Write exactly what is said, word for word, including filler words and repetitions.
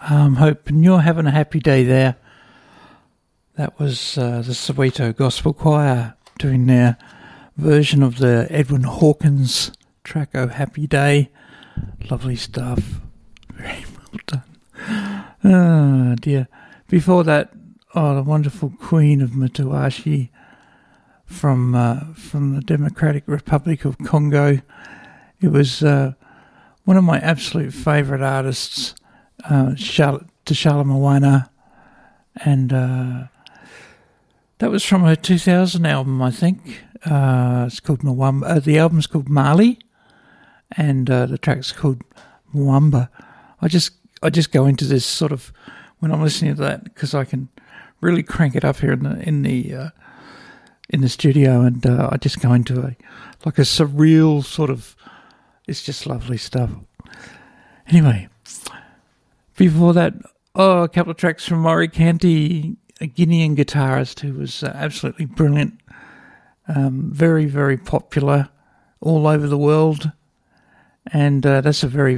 Um, hoping you're having a happy day there. That was uh, the Soweto Gospel Choir doing their version of the Edwin Hawkins track, Oh Happy Day. Lovely stuff. Very well done. Oh dear. Before that, oh, the wonderful Queen of Matawashi from uh, from the Democratic Republic of Congo. It was uh, one of my absolute favourite artists, uh, Charlotte Tishala Moana, and uh, that was from her two thousand album, I think. Uh, it's called Mwamba. Uh, the album's called Mali, and uh, the track's called Mwamba. I just I just go into this sort of when I'm listening to that because I can really crank it up here in the in the uh, in the studio, and uh, I just go into a like a surreal sort of. It's just lovely stuff. Anyway, before that, oh, a couple of tracks from Maury Canty, a Guinean guitarist who was uh, absolutely brilliant, um, very, very popular all over the world, and uh, that's a very